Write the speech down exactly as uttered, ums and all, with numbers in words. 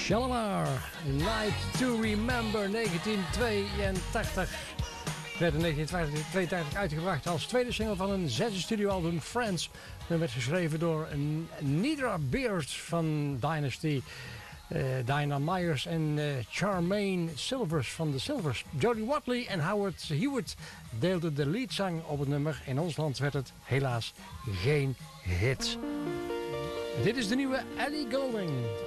Shalimar, Night to Remember, negentien tweeëntachtig. Werd in negentien tweeëntachtig uitgebracht als tweede single van een zesde studioalbum Friends. Dat werd geschreven door Nidra Beard van Dynasty, uh, Dinah Myers en uh, Charmaine Silvers van de Silvers. Jody Watley en Howard Hewitt deelden de leadzang op het nummer. In ons land werd het helaas geen hit. Dit is de nieuwe Ellie Goulding.